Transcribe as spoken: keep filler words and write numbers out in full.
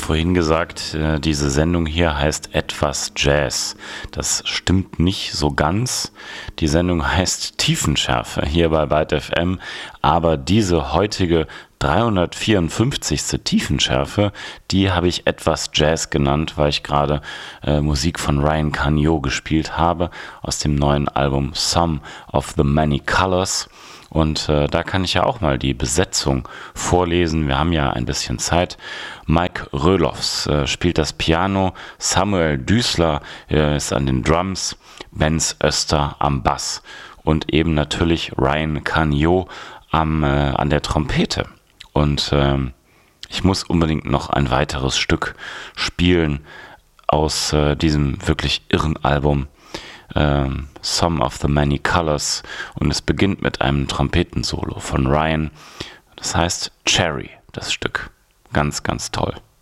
vorhin gesagt, äh, diese Sendung hier heißt Etwas Jazz. Das stimmt nicht so ganz. Die Sendung heißt Tiefenschärfe hier bei Byte F M, aber diese heutige dreihundertvierundfünfzigste Tiefenschärfe, die habe ich Etwas Jazz genannt, weil ich gerade äh, Musik von Ryan Canio gespielt habe aus dem neuen Album Some of the Many Colors. Und äh, da kann ich ja auch mal die Besetzung vorlesen. Wir haben ja ein bisschen Zeit. Mike Röloffs äh, spielt das Piano, Samuel Düßler äh, ist an den Drums, Benz Öster am Bass und eben natürlich Ryan Canio am, äh, an der Trompete. Und ähm, ich muss unbedingt noch ein weiteres Stück spielen aus äh, diesem wirklich irren Album. Ähm, Some of the Many Colors, und es beginnt mit einem Trompetensolo von Ryan. Das heißt Cherry, das Stück. Ganz, ganz toll.